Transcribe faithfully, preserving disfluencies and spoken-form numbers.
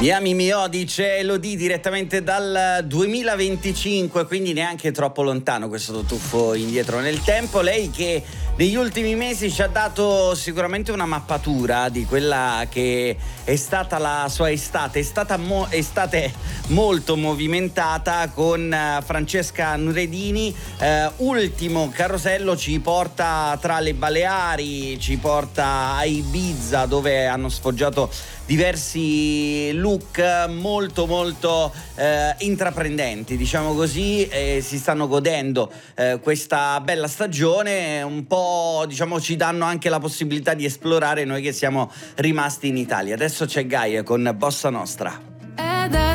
Yami Mio dice Elodie direttamente dal duemilaventicinque, quindi neanche troppo lontano questo tuffo indietro nel tempo. Lei che negli ultimi mesi ci ha dato sicuramente una mappatura di quella che è stata la sua estate, è stata mo- estate molto movimentata con Francesca Nuredini. Eh, ultimo carosello ci porta tra le Baleari, ci porta a Ibiza, dove hanno sfoggiato diversi look molto molto eh, intraprendenti, diciamo così, e si stanno godendo eh, questa bella stagione. Un po', diciamo, ci danno anche la possibilità di esplorare noi che siamo rimasti in Italia. Adesso c'è Gaia con Bossa Nostra.